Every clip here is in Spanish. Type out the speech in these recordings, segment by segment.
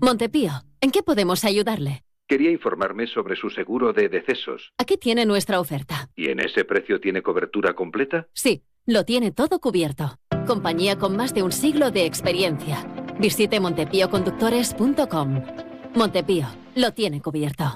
Montepío, ¿en qué podemos ayudarle? Quería informarme sobre su seguro de decesos. Aquí tiene nuestra oferta. ¿Y en ese precio tiene cobertura completa? Sí, lo tiene todo cubierto. Compañía con más de un siglo de experiencia. Visite montepíoconductores.com. Montepío, lo tiene cubierto.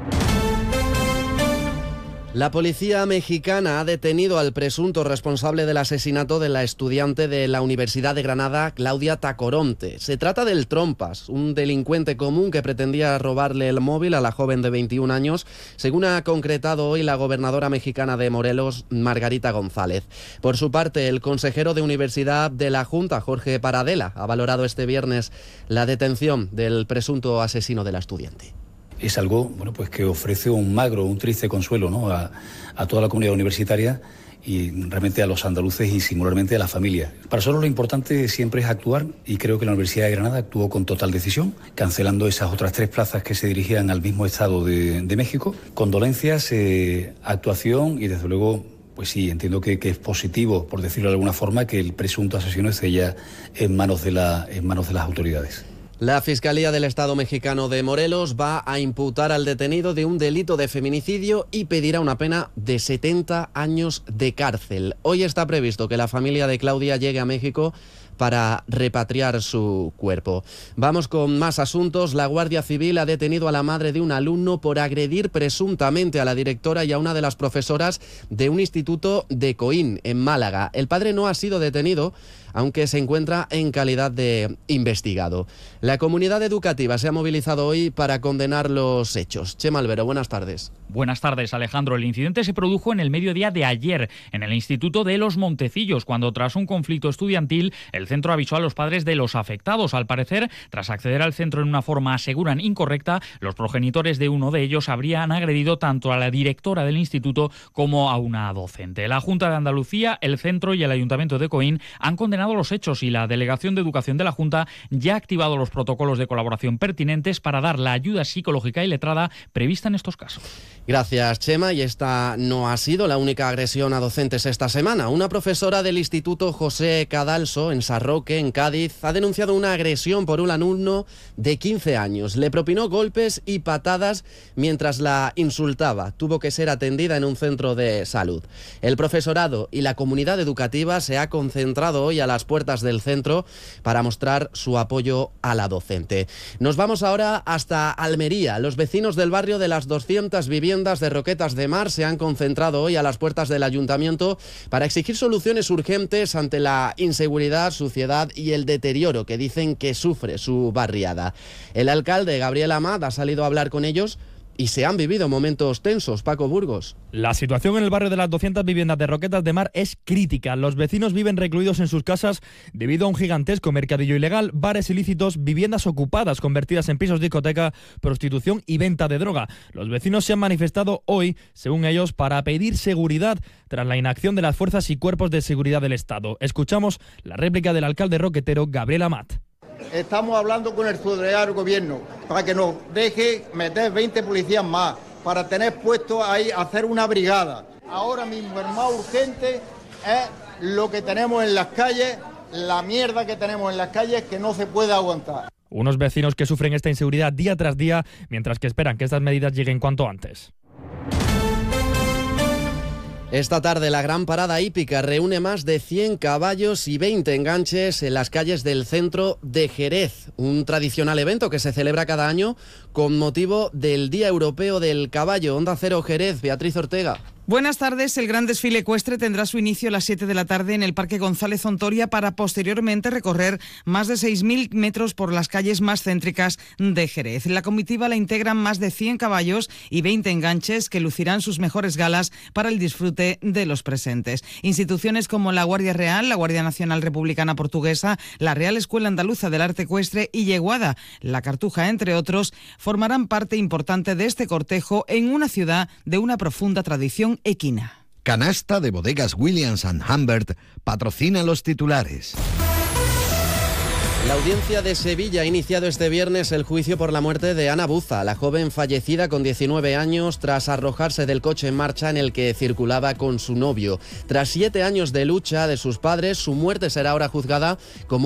La policía mexicana ha detenido al presunto responsable del asesinato de la estudiante de la Universidad de Granada, Claudia Tacoronte. Se trata del Trompas, un delincuente común que pretendía robarle el móvil a la joven de 21 años, según ha concretado hoy la gobernadora mexicana de Morelos, Margarita González. Por su parte, el consejero de Universidad de la Junta, Jorge Paradela, ha valorado este viernes la detención del presunto asesino de la estudiante. Es algo pues que ofrece un triste consuelo, ¿no? a toda la comunidad universitaria y realmente a los andaluces y singularmente a la familia. Para nosotros lo importante siempre es actuar y creo que la Universidad de Granada actuó con total decisión, cancelando esas otras 3 plazas que se dirigían al mismo estado de México. Condolencias, actuación y desde luego, pues sí, entiendo que es positivo, por decirlo de alguna forma, que el presunto asesino esté ya en manos de las autoridades. La Fiscalía del Estado mexicano de Morelos va a imputar al detenido de un delito de feminicidio y pedirá una pena de 70 años de cárcel. Hoy está previsto que la familia de Claudia llegue a México para repatriar su cuerpo. Vamos con más asuntos. La Guardia Civil ha detenido a la madre de un alumno por agredir presuntamente a la directora y a una de las profesoras de un instituto de Coín, en Málaga. El padre no ha sido detenido, aunque se encuentra en calidad de investigado. La comunidad educativa se ha movilizado hoy para condenar los hechos. Chema Albero, buenas tardes. Buenas tardes, Alejandro. El incidente se produjo en el mediodía de ayer en el Instituto de Los Montecillos, cuando tras un conflicto estudiantil el centro avisó a los padres de los afectados. Al parecer, tras acceder al centro en una forma, aseguran, incorrecta, los progenitores de uno de ellos habrían agredido tanto a la directora del instituto como a una docente. La Junta de Andalucía, el centro y el Ayuntamiento de Coín han condenado los hechos y la Delegación de Educación de la Junta ya ha activado los protocolos de colaboración pertinentes para dar la ayuda psicológica y letrada prevista en estos casos. Gracias, Chema. Y esta no ha sido la única agresión a docentes esta semana. Una profesora del Instituto José Cadalso, en Sarroque, en Cádiz, ha denunciado una agresión por un alumno de 15 años. Le propinó golpes y patadas mientras la insultaba. Tuvo que ser atendida en un centro de salud. El profesorado y la comunidad educativa se ha concentrado hoy a las puertas del centro para mostrar su apoyo a la docente. Nos vamos ahora hasta Almería. Los vecinos del barrio de las 200 viviendas de Roquetas de Mar se han concentrado hoy a las puertas del ayuntamiento para exigir soluciones urgentes ante la inseguridad, suciedad y el deterioro que dicen que sufre su barriada. El alcalde, Gabriel Amat, ha salido a hablar con ellos y se han vivido momentos tensos. Paco Burgos. La situación en el barrio de las 200 viviendas de Roquetas de Mar es crítica. Los vecinos viven recluidos en sus casas debido a un gigantesco mercadillo ilegal, bares ilícitos, viviendas ocupadas convertidas en pisos discoteca, prostitución y venta de droga. Los vecinos se han manifestado hoy, según ellos, para pedir seguridad tras la inacción de las fuerzas y cuerpos de seguridad del Estado. Escuchamos la réplica del alcalde roquetero, Gabriel Amat. Estamos hablando con el subdelegado del gobierno para que nos deje meter 20 policías más, para tener puesto ahí, hacer una brigada. Ahora mismo el más urgente es lo que tenemos en las calles, la mierda que tenemos en las calles que no se puede aguantar. Unos vecinos que sufren esta inseguridad día tras día, mientras que esperan que estas medidas lleguen cuanto antes. Esta tarde la gran parada hípica reúne más de 100 caballos y 20 enganches en las calles del centro de Jerez, un tradicional evento que se celebra cada año con motivo del Día Europeo del Caballo. Onda Cero Jerez, Beatriz Ortega. Buenas tardes. El gran desfile ecuestre tendrá su inicio a las 7 de la tarde en el Parque González Ontoria para posteriormente recorrer más de 6.000 metros por las calles más céntricas de Jerez. La comitiva la integran más de 100 caballos y 20 enganches que lucirán sus mejores galas para el disfrute de los presentes. Instituciones como la Guardia Real, la Guardia Nacional Republicana Portuguesa, la Real Escuela Andaluza del Arte Ecuestre y Yeguada, la Cartuja, entre otros, formarán parte importante de este cortejo en una ciudad de una profunda tradición equina. Canasta de Bodegas Williams & Humbert patrocina los titulares. La audiencia de Sevilla ha iniciado este viernes el juicio por la muerte de Ana Buza, la joven fallecida con 19 años tras arrojarse del coche en marcha en el que circulaba con su novio. Tras 7 años de lucha de sus padres, su muerte será ahora juzgada como